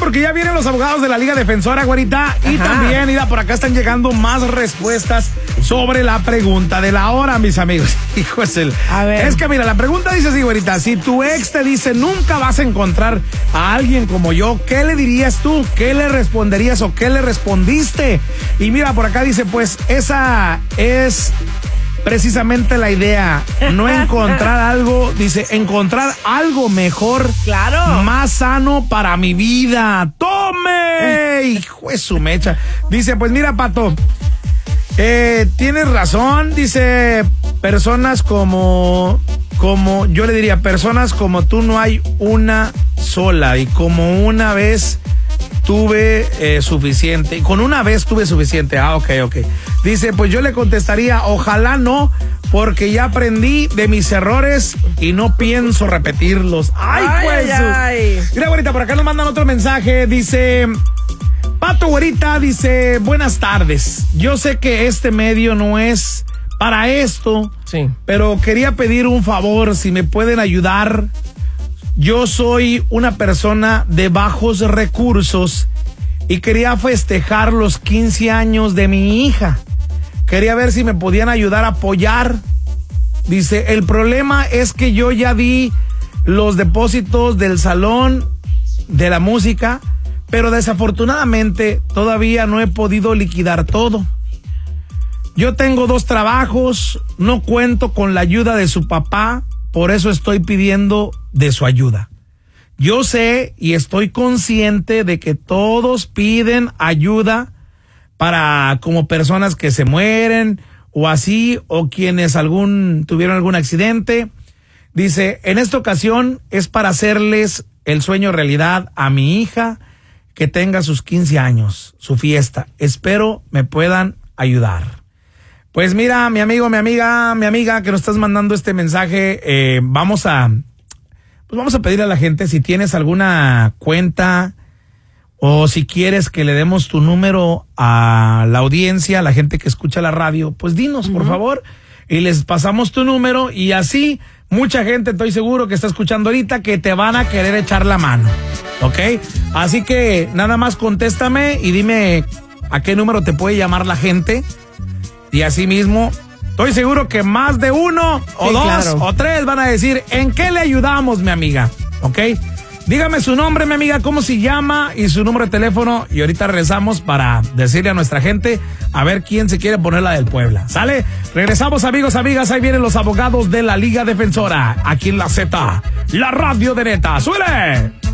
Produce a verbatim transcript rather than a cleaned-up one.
porque ya vienen los abogados de la Liga Defensora, güerita. Y Ajá. también, mira, por acá están llegando más respuestas sobre la pregunta de la hora, mis amigos. Hijo es el. A ver. Es que mira, la pregunta dice así, güerita. Si tu ex te dice nunca vas a encontrar a alguien como yo, ¿qué le dirías tú? ¿Qué le responderías o qué le respondiste? Y mira, por acá dice, pues, esa es precisamente la idea, no encontrar algo, dice, encontrar algo mejor, claro, más sano para mi vida. ¡Tome! Hijo de su mecha. Dice, pues mira, Pato, eh, tienes razón, dice, personas como, como, yo le diría, personas como tú no hay una sola, y como una vez tuve eh, suficiente, y con una vez tuve suficiente. Ah, ok, ok. Dice, pues yo le contestaría, ojalá no, porque ya aprendí de mis errores y no pienso repetirlos. Ay, ay pues. Ay, ay. Mira, güerita, por acá nos mandan otro mensaje. Dice, Pato, güerita, dice, buenas tardes. Yo sé que este medio no es para esto, sí, pero quería pedir un favor, si me pueden ayudar. Yo soy una persona de bajos recursos y quería festejar los quince años de mi hija. Quería ver si me podían ayudar a apoyar. Dice, el problema es que yo ya di los depósitos del salón de la música, pero desafortunadamente todavía no he podido liquidar todo. Yo tengo dos trabajos, no cuento con la ayuda de su papá, por eso estoy pidiendo de su ayuda. Yo sé y estoy consciente de que todos piden ayuda para como personas que se mueren o así, o quienes algún tuvieron algún accidente. Dice, en esta ocasión es para hacerles el sueño realidad a mi hija, que tenga sus quince años, su fiesta. Espero me puedan ayudar. Pues mira, mi amigo, mi amiga, mi amiga que nos estás mandando este mensaje, eh, vamos a, pues vamos a pedir a la gente si tienes alguna cuenta o si quieres que le demos tu número a la audiencia, a la gente que escucha la radio, pues dinos, uh-huh, por favor, y les pasamos tu número y así mucha gente, estoy seguro que está escuchando ahorita, que te van a querer echar la mano, ¿ok? Así que nada más contéstame y dime a qué número te puede llamar la gente. Y así mismo, estoy seguro que más de uno o sí, dos claro, o tres van a decir, ¿en qué le ayudamos, mi amiga? ¿Ok? Dígame su nombre, mi amiga, cómo se llama y su número de teléfono. Y ahorita regresamos para decirle a nuestra gente a ver quién se quiere poner la del Puebla. ¿Sale? Regresamos, amigos, amigas. Ahí vienen los abogados de la Liga Defensora. Aquí en la Z, la radio de neta. ¡Súbele!